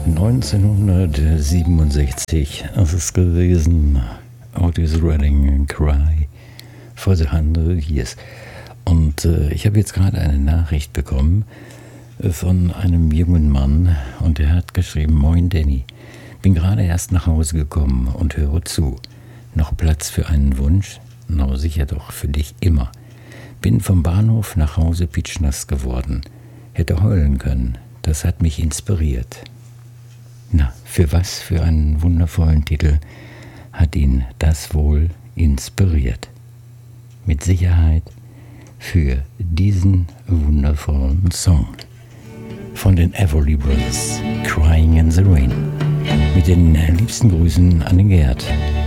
1967 ist es gewesen. Otis Redding, Cry for the 100 Years. Und ich habe jetzt gerade eine Nachricht bekommen von einem jungen Mann und der hat geschrieben: Moin Danny, bin gerade erst nach Hause gekommen und höre zu. Noch Platz für einen Wunsch? Na sicher doch, für dich immer. Bin vom Bahnhof nach Hause pitschnass geworden. Hätte heulen können. Das hat mich inspiriert. Na, für was für einen wundervollen Titel hat ihn das wohl inspiriert? Mit Sicherheit für diesen wundervollen Song von den Everly Brothers, Crying in the Rain. Mit den liebsten Grüßen an den Gerd.